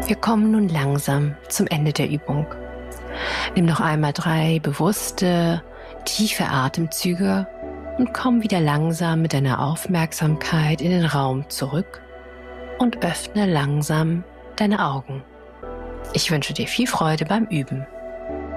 Wir kommen nun langsam zum Ende der Übung. Nimm noch einmal 3 bewusste, tiefe Atemzüge und komm wieder langsam mit deiner Aufmerksamkeit in den Raum zurück und öffne langsam deine Augen. Ich wünsche dir viel Freude beim Üben.